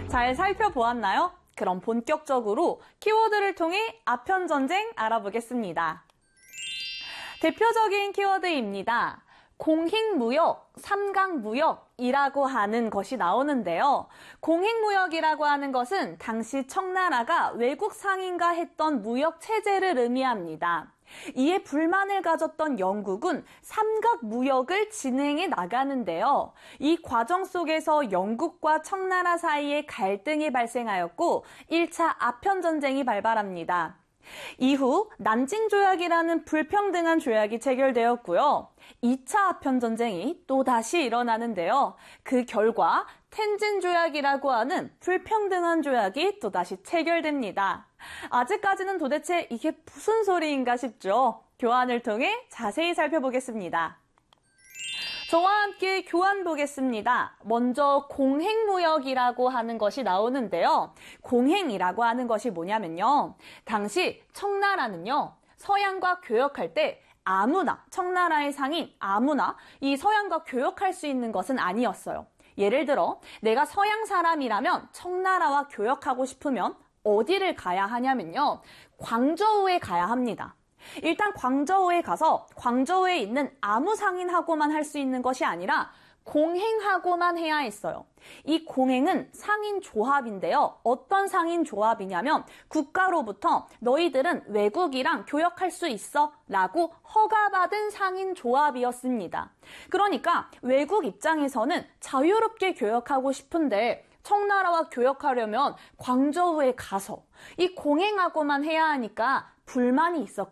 잘 살펴보았나요? 그럼 본격적으로 키워드를 통해 아편전쟁 알아보겠습니다. 대표적인 키워드입니다. 공익무역, 삼강무역이라고 하는 것이 나오는데요. 공익무역이라고 하는 것은 당시 청나라가 외국 상인과 했던 무역 체제를 의미합니다. 이에 불만을 가졌던 영국은 삼각무역을 진행해 나가는데요. 이 과정 속에서 영국과 청나라 사이에 갈등이 발생하였고 1차 아편전쟁이 발발합니다. 이후 난징조약이라는 불평등한 조약이 체결되었고요. 2차 아편전쟁이 또다시 일어나는데요. 그 결과 텐진조약이라고 하는 불평등한 조약이 또다시 체결됩니다. 아직까지는 도대체 이게 무슨 소리인가 싶죠? 교환을 통해 자세히 살펴보겠습니다. 저와 함께 교환 보겠습니다. 먼저 공행무역이라고 하는 것이 나오는데요. 공행이라고 하는 것이 뭐냐면요. 당시 청나라는요. 서양과 교역할 때 아무나, 청나라의 상인 아무나 이 서양과 교역할 수 있는 것은 아니었어요. 예를 들어 내가 서양 사람이라면 청나라와 교역하고 싶으면 어디를 가야 하냐면요. 광저우에 가야 합니다. 일단 광저우에 가서 광저우에 있는 아무 상인하고만 할 수 있는 것이 아니라 공행하고만 해야 했어요. 이 공행은 상인조합인데요. 어떤 상인조합이냐면 국가로부터 너희들은 외국이랑 교역할 수 있어 라고 허가받은 상인조합이었습니다. 그러니까 외국 입장에서는 자유롭게 교역하고 싶은데 청나라와 교역하려면 광저우에 가서 이 공행하고만 해야 하니까 불만이 있었고